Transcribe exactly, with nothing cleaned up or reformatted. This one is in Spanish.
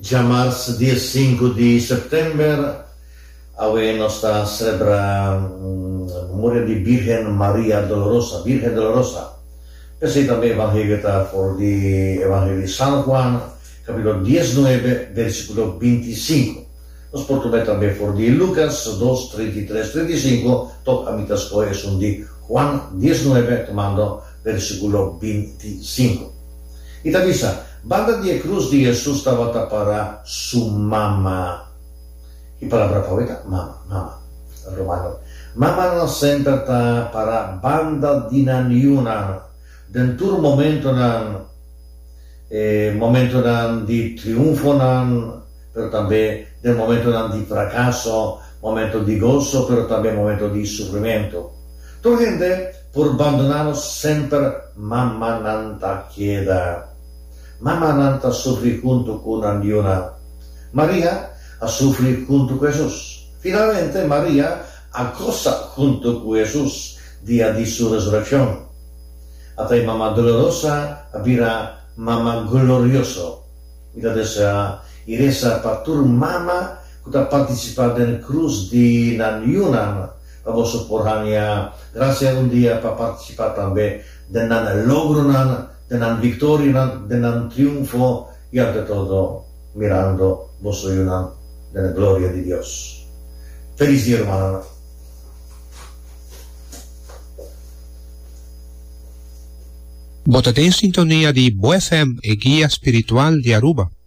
Llamarse dia cinco de setembro, hoy nos está celebrando la memoria de Virgen María Dolorosa, Virgen Dolorosa. Pensé también Evangelio por el Evangelio de San Juan, capítulo diecinueve, versículo veinticinco. Nos portamos también por de Lucas dos, treinta y tres, treinta y cinco, toc amitas coes son de Juan diecinueve, tomando versículo veinticinco. Y también banda de cruz de Jesús estaba para su mamá. Y palabra favorita, mamá, mamá, romano. Mamá no siempre está para banda di naniuna. Dentro momento nan, eh, momento nan di triunfo nan, pero también del momento nan di fracaso, momento di gozo, pero también momento di sufrimiento. Toda gente por abandonarnos siempre mamá nanta queda. Mamá nanta sufre junto con Andiona. María a sufrir junto con Jesús. Finalmente María acosa junto con Jesús día de su resurrección. Hasta mamá dolorosa abrirá mamá glorioso. Y la desea iresa para tu mamá que ha participado en la cruz de Nanyunan. Vamos a porhania gracias un día para participar también de nan logro nan, de nan victoria, de nan triunfo y ante todo mirando vos soy una de la gloria de Dios. Feliz día, hermano. Votate in sintonia di Bo F M e Guia Spiritual di Aruba.